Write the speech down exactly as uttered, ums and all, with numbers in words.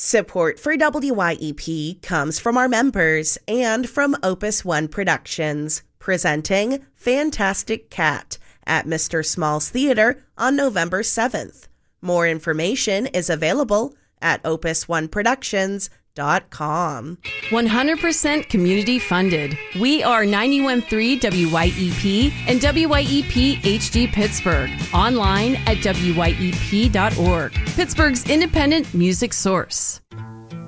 Support for W Y E P comes from our members and from Opus One Productions, presenting Fantastic Cat at Mister Small's Theater on November seventh. More information is available at opus one productions dot com. one hundred percent community funded. We are ninety-one point three W Y E P and W Y E P H D Pittsburgh. Online at W Y E P dot org. Pittsburgh's independent music source.